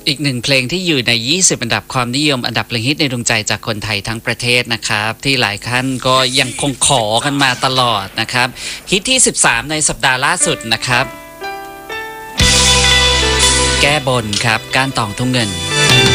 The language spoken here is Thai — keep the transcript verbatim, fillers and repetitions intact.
อีกหนึ่งเพลงที่อยู่ในยี่สิบอันดับความนิยมอันดับเพลงฮิตในดวงใจจากคนไทยทั้งประเทศนะครับที่หลายท่านก็ยังคงขอกันมาตลอดนะครับฮิตที่สิบสามในสัปดาห์ล่าสุดนะครับแก้บนครับก้านตองทุ่งเงิน